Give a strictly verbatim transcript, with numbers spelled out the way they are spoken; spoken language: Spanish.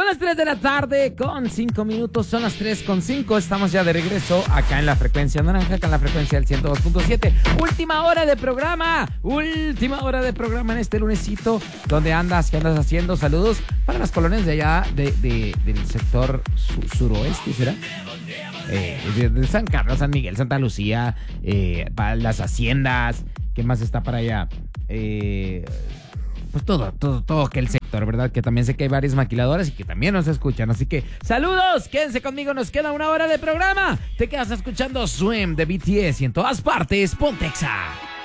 las tres de la tarde con cinco minutos, son las tres con cinco. Estamos ya de regreso acá en la frecuencia naranja, acá en la frecuencia del ciento dos punto siete. Última hora de programa, última hora de programa en este lunesito. ¿Dónde andas? ¿Qué andas haciendo? Saludos para las colonias de allá de, de, del sector su, suroeste, ¿será? Eh, de, de San Carlos, San Miguel, Santa Lucía, eh, para las haciendas. ¿Qué más está para allá? Eh... Pues todo, todo, todo aquel sector, ¿verdad? Que también sé que hay varias maquiladoras y que también nos escuchan. Así que, ¡saludos! Quédense conmigo, nos queda una hora de programa. Te quedas escuchando Swim de B T S y en todas partes, Pontexa.